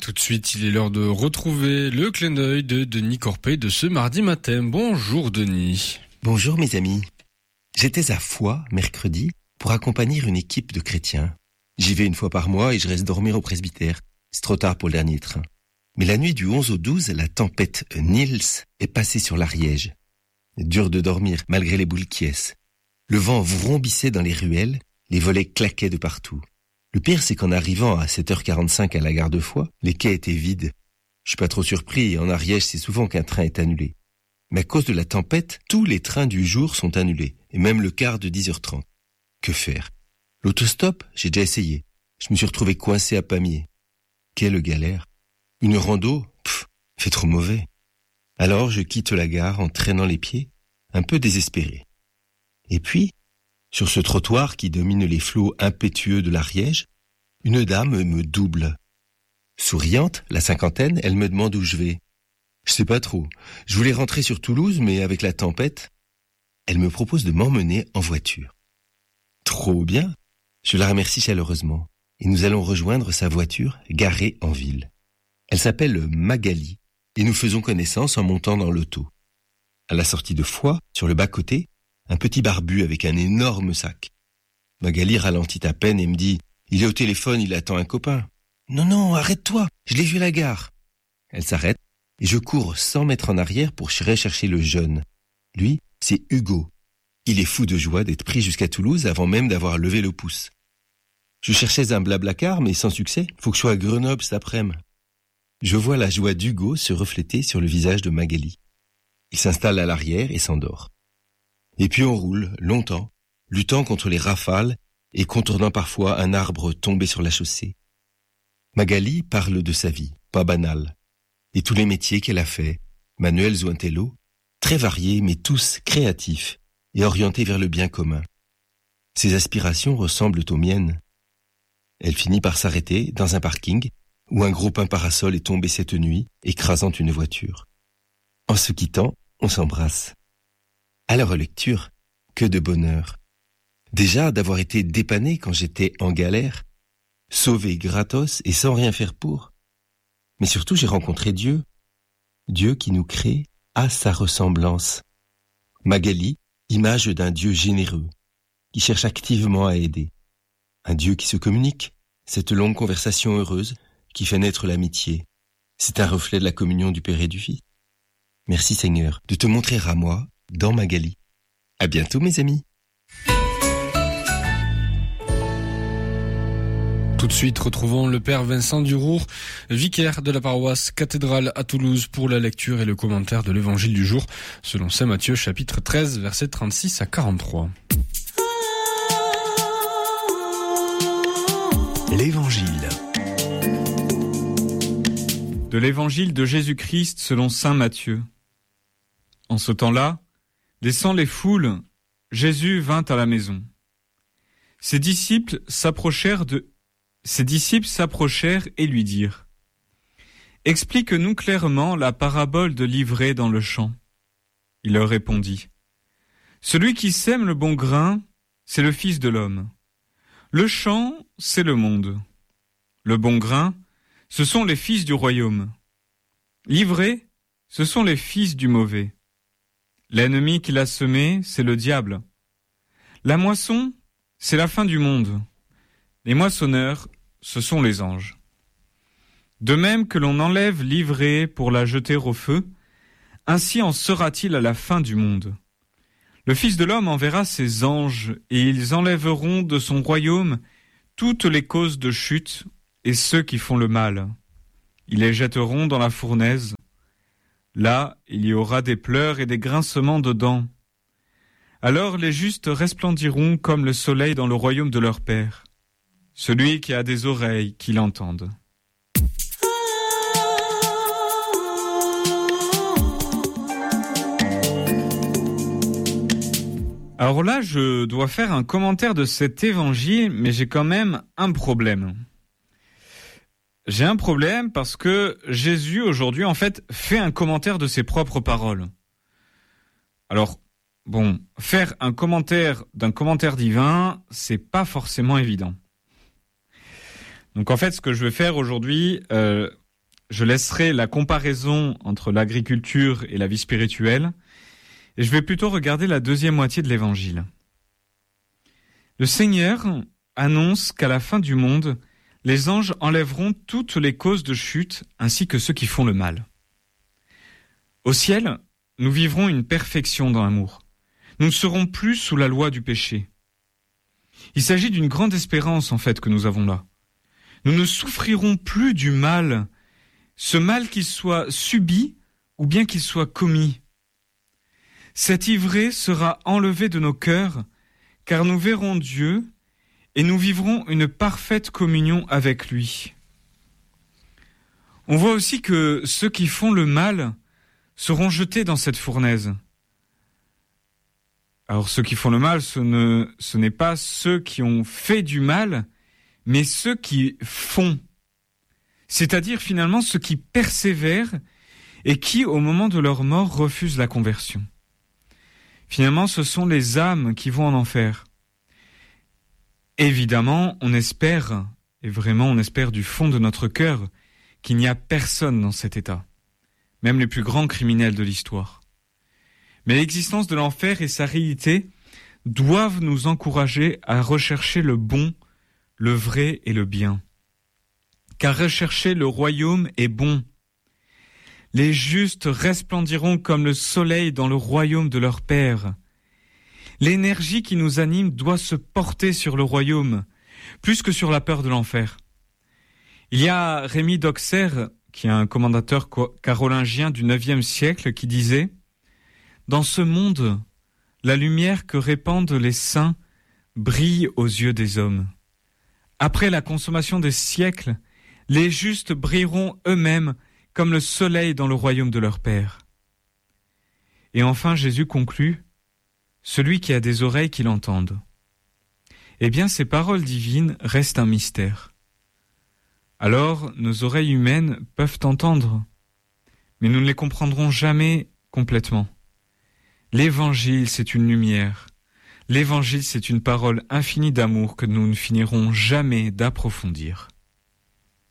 Tout de suite, il est l'heure de retrouver le clin d'œil de Denis Corpet de ce mardi matin. Bonjour Denis. Bonjour mes amis. J'étais à Foix, mercredi, pour accompagner une équipe de chrétiens. J'y vais une fois par mois et je reste dormir au presbytère. C'est trop tard pour le dernier train. Mais la nuit du 11 au 12, la tempête Nils est passée sur l'Ariège. Dur de dormir, malgré les boules qui ess. Le vent vrombissait dans les ruelles, les volets claquaient de partout. Le pire, c'est qu'en arrivant à 7h45 à la gare de Foix, les quais étaient vides. Je suis pas trop surpris, en Ariège, c'est souvent qu'un train est annulé. Mais à cause de la tempête, tous les trains du jour sont annulés, et même le quart de 10h30. Que faire? L'autostop, j'ai déjà essayé. Je me suis retrouvé coincé à Pamiers. Quelle galère. Une rando, fait trop mauvais. Alors je quitte la gare en traînant les pieds, un peu désespéré. Et puis, sur ce trottoir qui domine les flots impétueux de l'Ariège, une dame me double. Souriante, la cinquantaine, elle me demande où je vais. Je sais pas trop. Je voulais rentrer sur Toulouse, mais avec la tempête, elle me propose de m'emmener en voiture. Trop bien. Je la remercie chaleureusement. Et nous allons rejoindre sa voiture garée en ville. Elle s'appelle Magali, et nous faisons connaissance en montant dans l'auto. À la sortie de Foix, sur le bas-côté, un petit barbu avec un énorme sac. Magali ralentit à peine et me dit « Il est au téléphone, il attend un copain. »« Non, arrête-toi, je l'ai vu à la gare. » Elle s'arrête et je cours 100 mètres en arrière pour rechercher le jeune. Lui, c'est Hugo. Il est fou de joie d'être pris jusqu'à Toulouse avant même d'avoir levé le pouce. Je cherchais un blablacar, mais sans succès. Faut que je sois à Grenoble cet après-midi. Je vois la joie d'Hugo se refléter sur le visage de Magali. Il s'installe à l'arrière et s'endort. Et puis on roule, longtemps, luttant contre les rafales et contournant parfois un arbre tombé sur la chaussée. Magali parle de sa vie, pas banale, et tous les métiers qu'elle a faits, manuels ou intello, très variés mais tous créatifs et orientés vers le bien commun. Ses aspirations ressemblent aux miennes. Elle finit par s'arrêter dans un parking où un gros pin parasol est tombé cette nuit, écrasant une voiture. En se quittant, on s'embrasse. À la relecture, que de bonheur. Déjà d'avoir été dépanné quand j'étais en galère, sauvé gratos et sans rien faire pour. Mais surtout, j'ai rencontré Dieu. Dieu qui nous crée à sa ressemblance. Magali, image d'un Dieu généreux, qui cherche activement à aider. Un Dieu qui se communique, cette longue conversation heureuse qui fait naître l'amitié. C'est un reflet de la communion du Père et du Fils. Merci Seigneur de te montrer à moi dans Magali. À bientôt mes amis. Tout de suite, retrouvons le Père Vincent Durour, vicaire de la paroisse cathédrale à Toulouse pour la lecture et le commentaire de l'évangile du jour, selon saint Matthieu, chapitre 13, versets 36 à 43. L'Évangile. De l'Évangile de Jésus-Christ selon saint Matthieu. En ce temps-là, laissant les foules, Jésus vint à la maison. Ses disciples s'approchèrent et lui dirent : « Explique-nous clairement la parabole de l'ivraie dans le champ. » Il leur répondit : « Celui qui sème le bon grain, c'est le Fils de l'homme. Le champ, c'est le monde. Le bon grain, ce sont les fils du royaume. L'ivraie, ce sont les fils du mauvais. L'ennemi qui l'a semé, c'est le diable. La moisson, c'est la fin du monde. Les moissonneurs, ce sont les anges. De même que l'on enlève l'ivraie pour la jeter au feu, ainsi en sera-t-il à la fin du monde. Le Fils de l'homme enverra ses anges, et ils enlèveront de son royaume toutes les causes de chute et ceux qui font le mal. Ils les jetteront dans la fournaise. Là, il y aura des pleurs et des grincements de dents. Alors les justes resplendiront comme le soleil dans le royaume de leur Père. Celui qui a des oreilles, qu'il entende. Alors là, je dois faire un commentaire de cet évangile, mais j'ai quand même un problème. J'ai un problème parce que Jésus, aujourd'hui, en fait, fait un commentaire de ses propres paroles. Alors, bon, faire un commentaire d'un commentaire divin, c'est pas forcément évident. Donc en fait, ce que je vais faire aujourd'hui, je laisserai la comparaison entre l'agriculture et la vie spirituelle, et je vais plutôt regarder la deuxième moitié de l'Évangile. Le Seigneur annonce qu'à la fin du monde, les anges enlèveront toutes les causes de chute ainsi que ceux qui font le mal. Au ciel, nous vivrons une perfection dans l'amour. Nous ne serons plus sous la loi du péché. Il s'agit d'une grande espérance en fait que nous avons là. Nous ne souffrirons plus du mal, ce mal qu'il soit subi ou bien qu'il soit commis. Cette ivrée sera enlevée de nos cœurs, car nous verrons Dieu et nous vivrons une parfaite communion avec lui. On voit aussi que ceux qui font le mal seront jetés dans cette fournaise. Alors ceux qui font le mal, ce n'est pas ceux qui ont fait du mal, mais ceux qui font. C'est-à-dire finalement ceux qui persévèrent et qui, au moment de leur mort, refusent la conversion. Finalement, ce sont les âmes qui vont en enfer. Évidemment, on espère, et vraiment on espère du fond de notre cœur, qu'il n'y a personne dans cet état, même les plus grands criminels de l'histoire. Mais l'existence de l'enfer et sa réalité doivent nous encourager à rechercher le bon, le vrai et le bien. Car rechercher le royaume est bon. Les justes resplendiront comme le soleil dans le royaume de leur Père. L'énergie qui nous anime doit se porter sur le royaume, plus que sur la peur de l'enfer. Il y a Rémi d'Auxerre, qui est un commentateur carolingien du IXe siècle, qui disait « Dans ce monde, la lumière que répandent les saints brille aux yeux des hommes. Après la consommation des siècles, les justes brilleront eux-mêmes comme le soleil dans le royaume de leur Père. » Et enfin Jésus conclut « Celui qui a des oreilles qui l'entende. » Eh bien, ces paroles divines restent un mystère. Alors, nos oreilles humaines peuvent entendre, mais nous ne les comprendrons jamais complètement. L'Évangile, c'est une lumière. L'Évangile, c'est une parole infinie d'amour que nous ne finirons jamais d'approfondir.